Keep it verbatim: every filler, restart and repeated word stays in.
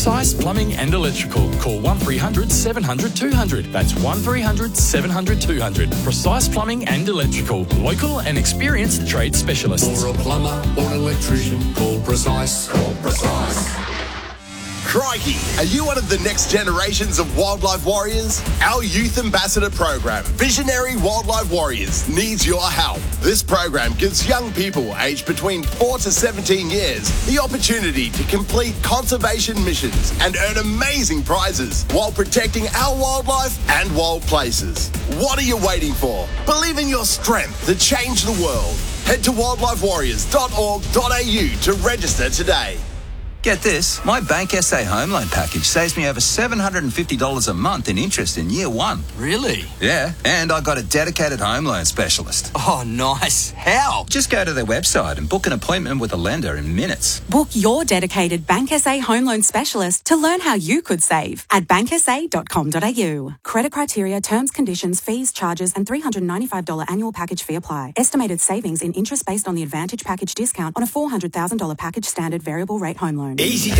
Precise Plumbing and Electrical. Call one three hundred seven hundred two hundred. That's one three hundred seven hundred two hundred. Precise Plumbing and Electrical. Local and experienced trade specialists. For a plumber or an electrician, call Precise. Call Precise. Crikey! Are you one of the next generations of wildlife warriors? Our youth ambassador program, Visionary Wildlife Warriors, needs your help. This program gives young people aged between four to seventeen years the opportunity to complete conservation missions and earn amazing prizes while protecting our wildlife and wild places. What are you waiting for? Believe in your strength to change the world. Head to wildlife warriors dot org dot a u to register today. Get this, my Bank S A home loan package saves me over seven hundred fifty dollars a month in interest in year one. Really? Yeah, and I got a dedicated home loan specialist. Oh, nice. How? Just go to their website and book an appointment with a lender in minutes. Book your dedicated Bank S A home loan specialist to learn how you could save at bank s a dot com dot a u. Credit criteria, terms, conditions, fees, charges and three hundred ninety-five dollars annual package fee apply. Estimated savings in interest based on the Advantage package discount on a four hundred thousand dollars package standard variable rate home loan. Easy